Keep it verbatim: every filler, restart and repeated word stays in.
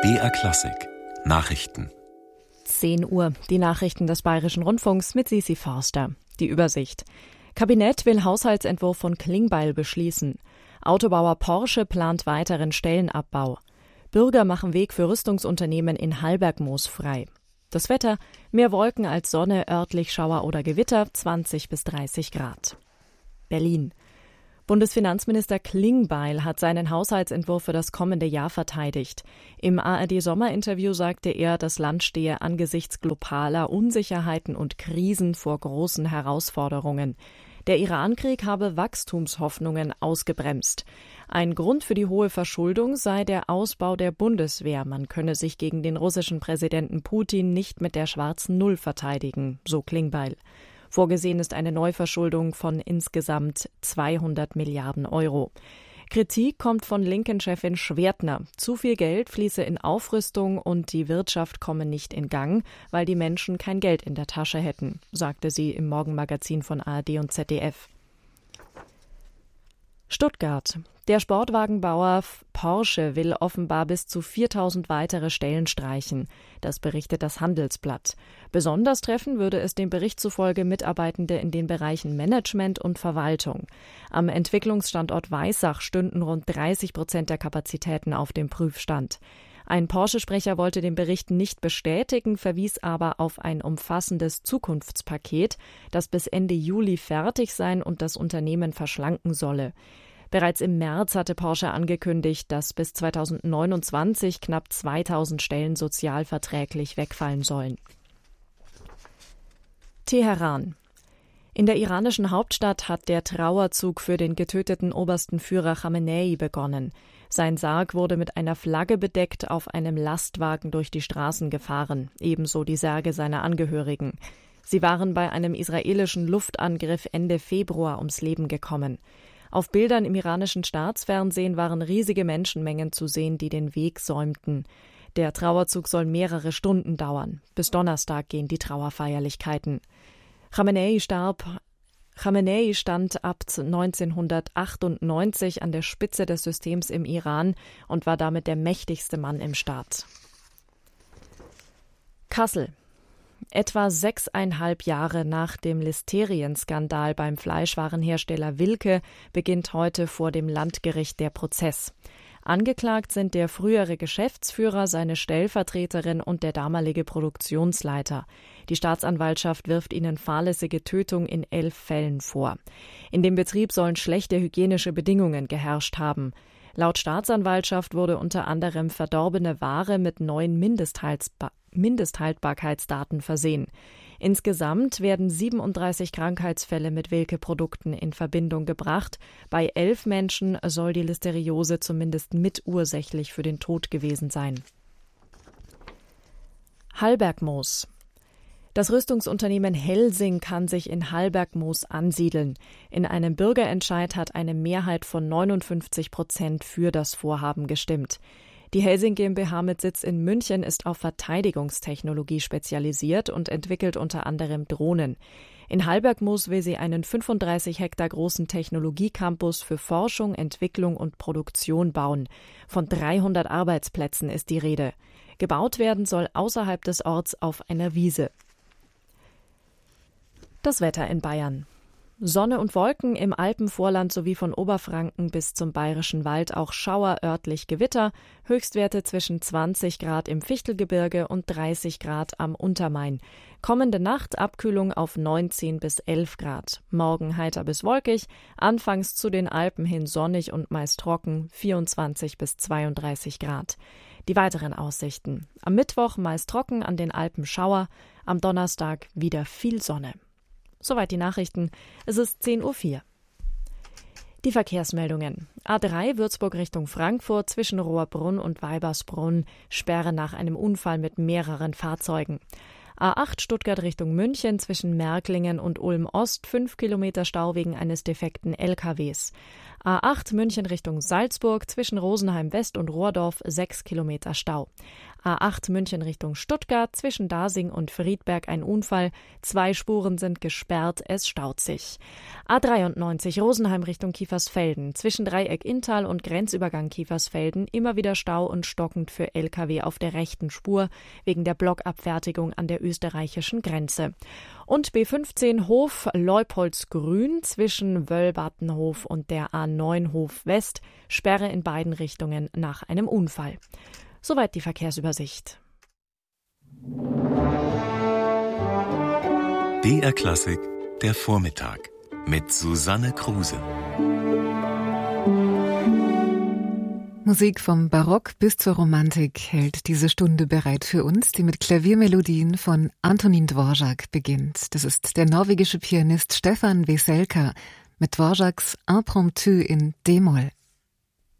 B R Klassik Nachrichten. zehn Uhr, die Nachrichten des Bayerischen Rundfunks mit Sisi Forster. Die Übersicht. Kabinett will Haushaltsentwurf von Klingbeil beschließen. Autobauer Porsche plant weiteren Stellenabbau. Bürger machen Weg für Rüstungsunternehmen in Hallbergmoos frei. Das Wetter: mehr Wolken als Sonne, örtlich Schauer oder Gewitter, zwanzig bis dreißig Grad. Berlin. Bundesfinanzminister Klingbeil hat seinen Haushaltsentwurf für das kommende Jahr verteidigt. Im A R D-Sommerinterview sagte er, das Land stehe angesichts globaler Unsicherheiten und Krisen vor großen Herausforderungen. Der Irankrieg habe Wachstumshoffnungen ausgebremst. Ein Grund für die hohe Verschuldung sei der Ausbau der Bundeswehr. Man könne sich gegen den russischen Präsidenten Putin nicht mit der schwarzen Null verteidigen, so Klingbeil. Vorgesehen ist eine Neuverschuldung von insgesamt zweihundert Milliarden Euro. Kritik kommt von Linken-Chefin Schwertner. Zu viel Geld fließe in Aufrüstung und die Wirtschaft komme nicht in Gang, weil die Menschen kein Geld in der Tasche hätten, sagte sie im Morgenmagazin von A R D und Z D F. Stuttgart. Der Sportwagenbauer Porsche will offenbar bis zu viertausend weitere Stellen streichen. Das berichtet das Handelsblatt. Besonders treffen würde es dem Bericht zufolge Mitarbeitende in den Bereichen Management und Verwaltung. Am Entwicklungsstandort Weissach stünden rund dreißig Prozent der Kapazitäten auf dem Prüfstand. Ein Porsche-Sprecher wollte den Bericht nicht bestätigen, verwies aber auf ein umfassendes Zukunftspaket, das bis Ende Juli fertig sein und das Unternehmen verschlanken solle. Bereits im März hatte Porsche angekündigt, dass bis zweitausendneunundzwanzig knapp zweitausend Stellen sozialverträglich wegfallen sollen. Teheran. In der iranischen Hauptstadt hat der Trauerzug für den getöteten obersten Führer Khamenei begonnen. Sein Sarg wurde mit einer Flagge bedeckt auf einem Lastwagen durch die Straßen gefahren, ebenso die Särge seiner Angehörigen. Sie waren bei einem israelischen Luftangriff Ende Februar ums Leben gekommen. Auf Bildern im iranischen Staatsfernsehen waren riesige Menschenmengen zu sehen, die den Weg säumten. Der Trauerzug soll mehrere Stunden dauern. Bis Donnerstag gehen die Trauerfeierlichkeiten. Khamenei starb. Khamenei stand ab neunzehnhundertachtundneunzig an der Spitze des Systems im Iran und war damit der mächtigste Mann im Staat. Kassel. Etwa sechseinhalb Jahre nach dem Listerien-Skandal beim Fleischwarenhersteller Wilke beginnt heute vor dem Landgericht der Prozess. Angeklagt sind der frühere Geschäftsführer, seine Stellvertreterin und der damalige Produktionsleiter. Die Staatsanwaltschaft wirft ihnen fahrlässige Tötung in elf Fällen vor. In dem Betrieb sollen schlechte hygienische Bedingungen geherrscht haben. Laut Staatsanwaltschaft wurde unter anderem verdorbene Ware mit neuen Mindesthaltbar- Mindesthaltbarkeitsdaten versehen. Insgesamt werden siebenunddreißig Krankheitsfälle mit Wilke-Produkten in Verbindung gebracht. Bei elf Menschen soll die Listeriose zumindest mitursächlich für den Tod gewesen sein. Hallbergmoos. Das Rüstungsunternehmen Helsing kann sich in Hallbergmoos ansiedeln. In einem Bürgerentscheid hat eine Mehrheit von neunundfünfzig Prozent für das Vorhaben gestimmt. Die Helsing GmbH mit Sitz in München ist auf Verteidigungstechnologie spezialisiert und entwickelt unter anderem Drohnen. In Hallbergmoos will sie einen fünfunddreißig Hektar großen Technologiecampus für Forschung, Entwicklung und Produktion bauen. Von dreihundert Arbeitsplätzen ist die Rede. Gebaut werden soll außerhalb des Orts auf einer Wiese. Das Wetter in Bayern. Sonne und Wolken im Alpenvorland sowie von Oberfranken bis zum Bayerischen Wald auch Schauer, örtlich Gewitter, Höchstwerte zwischen zwanzig Grad im Fichtelgebirge und dreißig Grad am Untermain. Kommende Nacht Abkühlung auf neunzehn bis elf Grad. Morgen heiter bis wolkig, anfangs zu den Alpen hin sonnig und meist trocken, vierundzwanzig bis zweiunddreißig Grad. Die weiteren Aussichten. Am Mittwoch meist trocken, an den Alpen Schauer, am Donnerstag wieder viel Sonne. Soweit die Nachrichten. Es ist zehn Uhr vier. Die Verkehrsmeldungen. A drei Würzburg Richtung Frankfurt zwischen Rohrbrunn und Weibersbrunn. Sperre nach einem Unfall mit mehreren Fahrzeugen. A acht Stuttgart Richtung München zwischen Märklingen und Ulm-Ost. fünf Kilometer Stau wegen eines defekten L K Ws. A acht München Richtung Salzburg zwischen Rosenheim West und Rohrdorf. sechs Kilometer Stau. A acht München Richtung Stuttgart, zwischen Dasing und Friedberg ein Unfall. Zwei Spuren sind gesperrt, es staut sich. A dreiundneunzig Rosenheim Richtung Kiefersfelden, zwischen Dreieck Inntal und Grenzübergang Kiefersfelden immer wieder Stau und stockend für L K W auf der rechten Spur wegen der Blockabfertigung an der österreichischen Grenze. Und B fünfzehn Hof Leupoldsgrün zwischen Wöllbartenhof und der A neun Hof West, Sperre in beiden Richtungen nach einem Unfall. Soweit die Verkehrsübersicht. D R Klassik, der Vormittag mit Susanne Kruse. Musik vom Barock bis zur Romantik hält diese Stunde bereit für uns, die mit Klaviermelodien von Antonín Dvořák beginnt. Das ist der norwegische Pianist Stefan Veselka mit Dvořáks Impromptu in D-Moll.